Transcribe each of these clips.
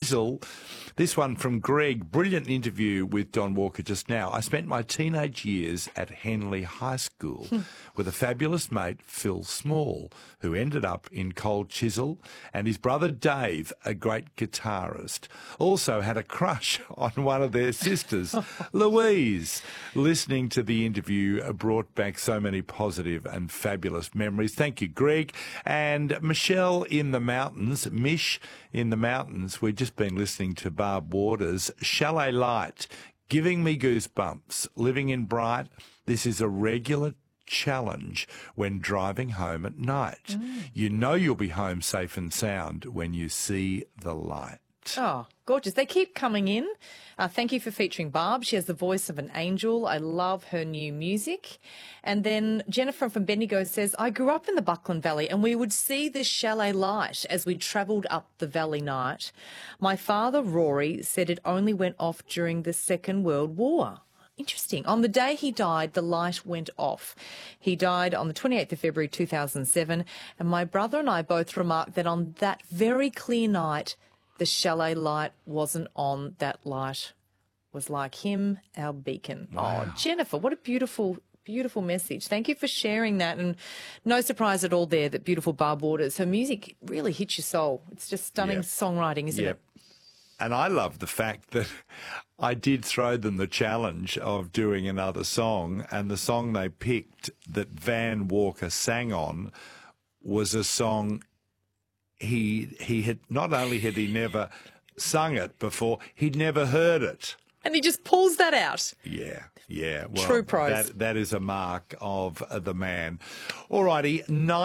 Chisel. This one from Greg. Brilliant interview with Don Walker just now. I spent my teenage years at Henley High School with a fabulous mate, Phil Small, who ended up in Cold Chisel, and his brother Dave, a great guitarist, also had a crush on one of their sisters, Louise. Listening to the interview brought back so many positive and fabulous memories. Thank you, Greg. And Michelle in the mountains, Mish in the mountains, we've just been listening to Barb Waters' Chalet Light, giving me goosebumps. Living in Bright, this is a regular challenge when driving home at night. You know you'll be home safe and sound when you see the light. Oh, gorgeous. They keep coming in. Thank you for featuring Barb. She has the voice of an angel. I love her new music. And then Jennifer from Bendigo says, I grew up in the Buckland Valley and we would see this chalet light as we travelled up the valley night. My father, Rory, said it only went off during the Second World War. Interesting. On the day he died, the light went off. He died on the 28th of February 2007, and my brother and I both remarked that on that very clear night, the chalet light wasn't on. That light was like him, our beacon. Wow. Oh, Jennifer, what a beautiful, beautiful message. Thank you for sharing that. And no surprise at all there that beautiful Barb Waters, her music really hits your soul. It's just stunning songwriting, isn't it? And I love the fact that I did throw them the challenge of doing another song, and the song they picked that Van Walker sang on was a song he had, not only had he never sung it before, he'd never heard it. And he just pulls that out. Yeah. Well, true pros. That is a mark of the man. All righty,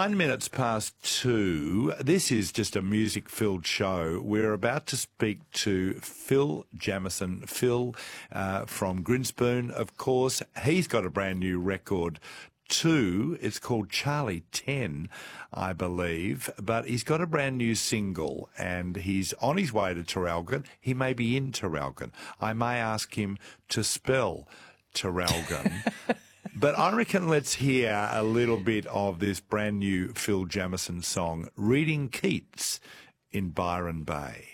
2:09. This is just a music-filled show. We're about to speak to Phil Jamieson. Phil from Grinspoon, of course. He's got a brand new record too. It's called Charlie 10, I believe, but he's got a brand new single and he's on his way to Traralgon. He may be in Traralgon. I may ask him to spell Traralgon. But I reckon let's hear a little bit of this brand new Phil Jamieson song, Reading Keats in Byron Bay.